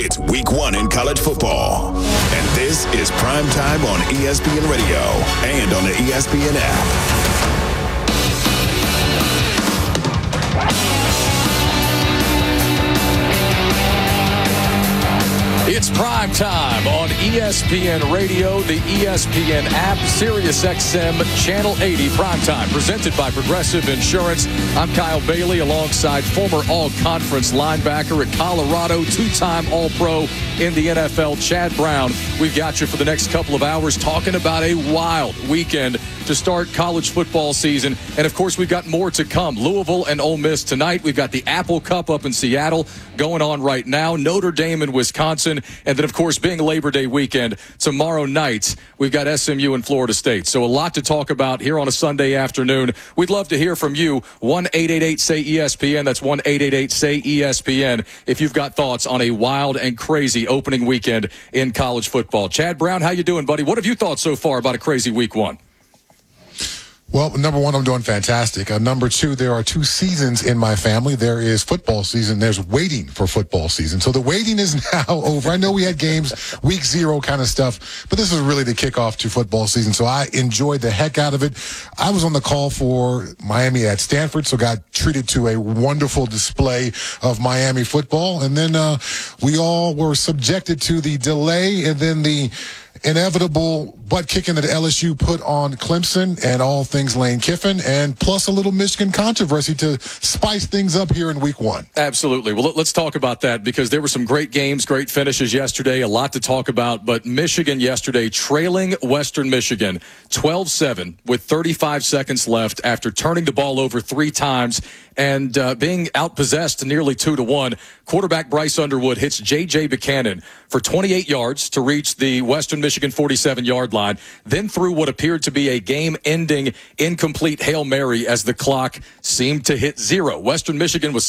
It's week 1 in college football. And this is Prime Time on ESPN Radio and on the ESPN app. It's Prime Time on ESPN Radio, the ESPN app, Sirius XM, Channel 80, Prime Time, presented by Progressive Insurance. I'm Kyle Bailey alongside former All-Conference linebacker at Colorado, two-time All-Pro in the NFL, Chad Brown. We've got you for the next couple of hours talking about a wild weekend to start college football season. And, of course, we've got more to come. Louisville and Ole Miss tonight. We've got the Apple Cup up in Seattle going on right now. Notre Dame in Wisconsin. And then, of course, being Labor Day weekend, tomorrow night, we've got SMU and Florida State. So a lot to talk about here on a Sunday afternoon. We'd love to hear from you. 1-888-SAY-ESPN. That's 1-888-SAY-ESPN if you've got thoughts on a wild and crazy opening weekend in college football. Chad Brown, how you doing, buddy? What have you thought so far about a crazy week 1? Well, number one, I'm doing fantastic. Number two, there are 2 seasons in my family. There is football season. There's waiting for football season. So the waiting is now over. I know we had games, week 0 kind of stuff, but this is really the kickoff to football season. So I enjoyed the heck out of it. I was on the call for Miami at Stanford, so got treated to a wonderful display of Miami football. And then we all were subjected to the delay and then the inevitable butt kicking that LSU put on Clemson and all things Lane Kiffin, and plus a little Michigan controversy to spice things up here in week 1. Absolutely. Well, let's talk about that because there were some great games, great finishes yesterday, a lot to talk about. But Michigan yesterday trailing Western Michigan 12-7 with 35 seconds left after turning the ball over 3 times and being outpossessed nearly 2-1. Quarterback Bryce Underwood hits J.J. Buchanan for 28 yards to reach the Western Michigan 47-yard line, then threw what appeared to be a game-ending incomplete Hail Mary as the clock seemed to hit 0. Western Michigan was